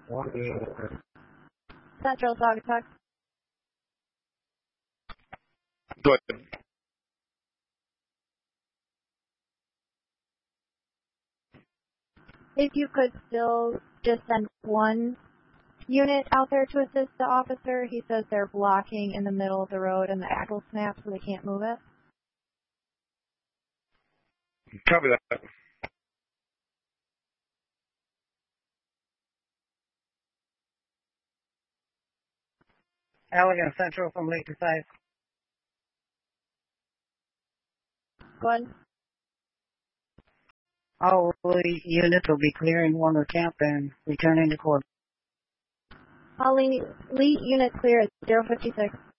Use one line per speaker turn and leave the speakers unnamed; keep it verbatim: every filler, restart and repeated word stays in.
Central Saugatuck.
Go ahead.
If you could still just send one unit out there to assist the officer. He says they're blocking in the middle of the road and the axle snaps so they can't move it.
Copy that.
Allegan Central from Lake Forsyth.
Go ahead.
All units will be clearing Warner Camp and returning to court.
All elite units clear at zero fifty-six.